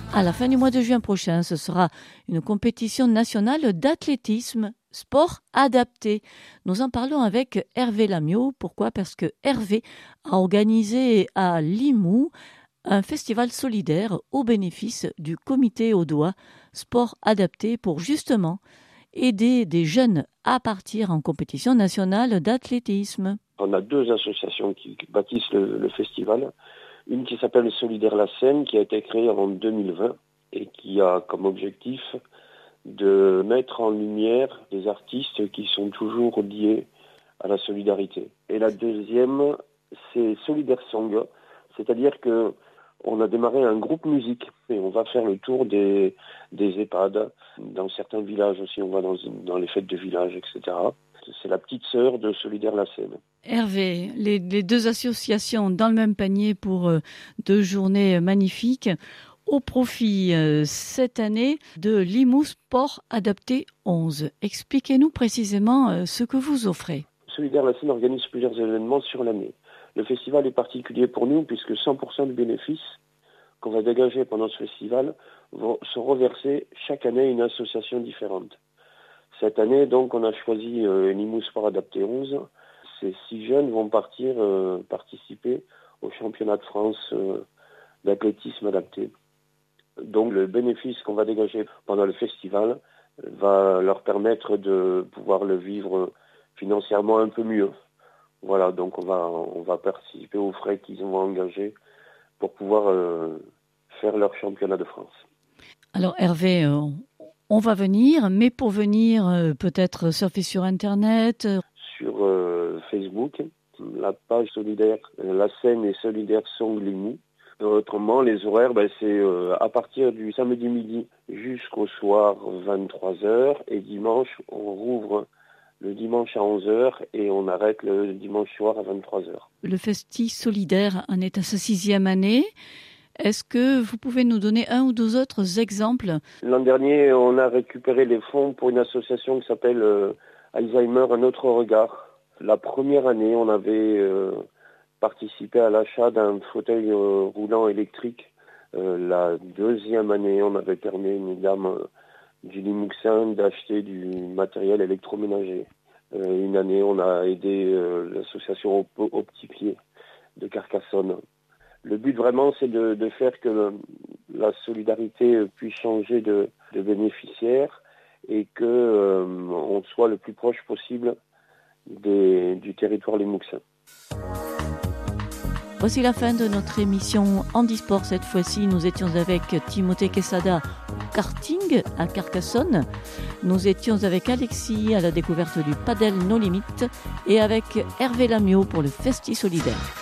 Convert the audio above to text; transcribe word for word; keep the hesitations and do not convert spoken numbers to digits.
À la fin du mois de juin prochain, ce sera une compétition nationale d'athlétisme, sport adapté. Nous en parlons avec Hervé Lamiot. Pourquoi ? Parce que Hervé a organisé à Limoux un festival solidaire au bénéfice du comité audois Sport adapté pour justement aider des jeunes à partir en compétition nationale d'athlétisme. On a deux associations qui bâtissent le, le festival. Une qui s'appelle Solidaire la Seine, qui a été créée en deux mille vingt et qui a comme objectif de mettre en lumière des artistes qui sont toujours liés à la solidarité. Et la deuxième, c'est Solidaire Song, c'est-à-dire que on a démarré un groupe musique et on va faire le tour des, des EHPAD. Dans certains villages aussi, on va dans, dans les fêtes de village, et cetera. C'est la petite sœur de Solidaire la Seine. Hervé, les, les deux associations dans le même panier pour euh, deux journées magnifiques au profit euh, cette année de Limoux Sport Adapté onze. Expliquez-nous précisément euh, ce que vous offrez. Solidaire la Seine organise plusieurs événements sur l'année. Le festival est particulier pour nous puisque cent pour cent du bénéfice qu'on va dégager pendant ce festival vont, sont reversés chaque année à une association différente. Cette année, donc, on a choisi euh, Limoux Sport Adapté onze. Ces six jeunes vont partir euh, participer au championnat de France euh, d'athlétisme adapté. Donc, le bénéfice qu'on va dégager pendant le festival va leur permettre de pouvoir le vivre financièrement un peu mieux. Voilà, donc on va on va participer aux frais qu'ils vont engager pour pouvoir euh, faire leur championnat de France. Alors Hervé, euh, on va venir, mais pour venir, euh, peut-être surfer sur Internet. Sur euh, Facebook, la page solidaire, euh, la Seine et Solidaire Song Limoux. Autrement, les horaires, ben, c'est euh, à partir du samedi midi jusqu'au soir vingt-trois heures et dimanche, on rouvre le dimanche à onze heures et on arrête le dimanche soir à vingt-trois heures. Le Festi Solidaire en est à sa sixième année. Est-ce que vous pouvez nous donner un ou deux autres exemples ? L'an dernier, on a récupéré les fonds pour une association qui s'appelle euh, Alzheimer, un autre regard. La première année, on avait euh, participé à l'achat d'un fauteuil euh, roulant électrique. Euh, la deuxième année, on avait permis à une dame euh, du Limouxin d'acheter du matériel électroménager. Euh, une année, on a aidé euh, l'association au, au Petit Pied de Carcassonne. Le but vraiment, c'est de, de faire que le, la solidarité puisse changer de, de bénéficiaire et que euh, on soit le plus proche possible des, du territoire limouxin. Voici la fin de notre émission Handisport. Cette fois-ci, nous étions avec Timothée Quesada au karting à Carcassonne. Nous étions avec Alexis à la découverte du padel No Limites et avec Hervé Lamiot pour le Festi Solidaire.